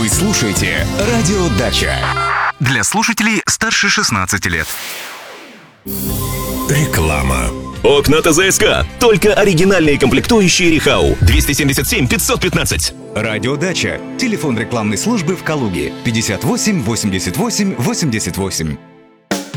Вы слушаете «Радио Дача». Для слушателей старше 16 лет. Реклама. Окна ТЗСК. Только оригинальные комплектующие Рихау. 277 515. «Радио Дача». Телефон рекламной службы в Калуге 58 88 88.